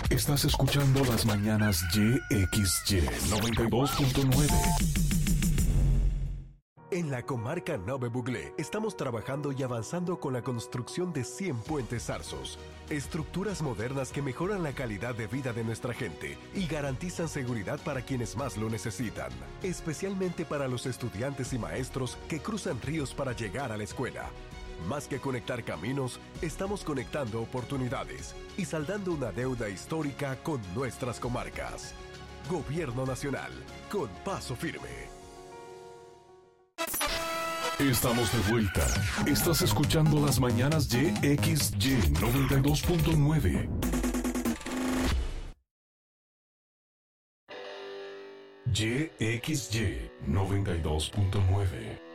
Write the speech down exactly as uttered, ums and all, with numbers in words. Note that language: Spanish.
Estás escuchando las mañanas Y X Y noventa y dos punto nueve. En la comarca Nove Buglé estamos trabajando y avanzando con la construcción de cien puentes zarzos, estructuras modernas que mejoran la calidad de vida de nuestra gente y garantizan seguridad para quienes más lo necesitan, especialmente para los estudiantes y maestros que cruzan ríos para llegar a la escuela. Más que conectar caminos, estamos conectando oportunidades y saldando una deuda histórica con nuestras comarcas. Gobierno Nacional, con paso firme. Estamos de vuelta. Estás escuchando las mañanas Y X Y noventa y dos punto nueve. Y X Y noventa y dos punto nueve.